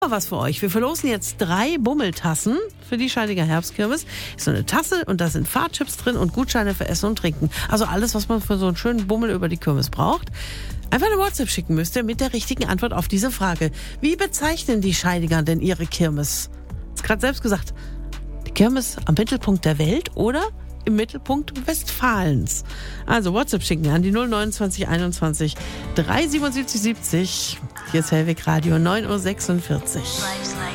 Was für euch. Wir verlosen jetzt 3 Bummeltassen für die Scheidinger Herbstkirmes. Ist so eine Tasse und da sind Fahrchips drin und Gutscheine für Essen und Trinken. Also alles, was man für so einen schönen Bummel über die Kirmes braucht. Einfach eine WhatsApp schicken müsst ihr mit der richtigen Antwort auf diese Frage. Wie bezeichnen die Scheidinger denn ihre Kirmes? Hast gerade selbst gesagt, die Kirmes am Mittelpunkt der Welt oder im Mittelpunkt Westfalens. Also WhatsApp schicken an die 029 21 377 70. Hier ist Hellweg Radio 9:46 Uhr.